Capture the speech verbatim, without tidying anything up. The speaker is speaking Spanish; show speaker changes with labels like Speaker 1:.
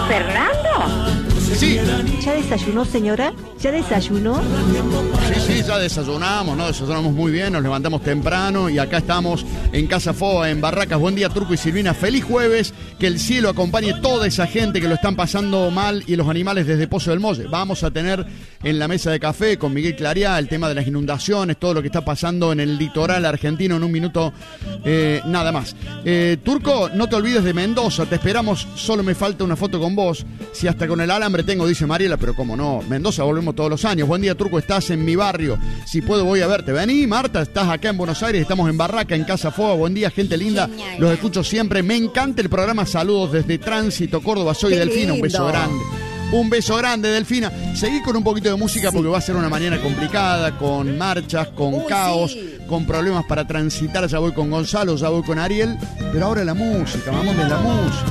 Speaker 1: ¿Fernando?
Speaker 2: Sí.
Speaker 3: ¿Ya desayunó, señora? ¿Ya desayunó?
Speaker 2: Sí, sí, ya desayunamos, ¿no? Desayunamos muy bien, nos levantamos temprano y acá estamos en Casa Foa, en Barracas. Buen día, Turco y Silvina. Feliz jueves, que el cielo acompañe toda esa gente que lo están pasando mal y los animales desde Pozo del Molle. Vamos a tener en la mesa de café con Miguel Clariá el tema de las inundaciones, todo lo que está pasando en el litoral argentino en un minuto, eh, nada más. Eh, Turco, no te olvides de Mendoza, te esperamos, solo me falta una foto con vos. Si hasta con el alambre tengo, dice Mariela, pero cómo no, Mendoza volvemos todos los años. Buen día, Turco, estás en mi barrio, si puedo voy a verte. Vení, Marta, estás acá en Buenos Aires, estamos en Barraca, en Casa Foa. Buen día, gente linda,
Speaker 4: Genial.
Speaker 2: Los escucho siempre, me encanta el programa. Saludos desde Tránsito, Córdoba, soy
Speaker 3: Qué
Speaker 2: Delfina, un beso
Speaker 3: lindo.
Speaker 2: grande. Un beso grande, Delfina. Seguí con un poquito de música porque va a ser una mañana complicada, con marchas, con
Speaker 4: Uy,
Speaker 2: caos,
Speaker 4: sí.
Speaker 2: con problemas para transitar. Ya voy con Gonzalo, ya voy con Ariel, pero ahora la música, vamos de la música.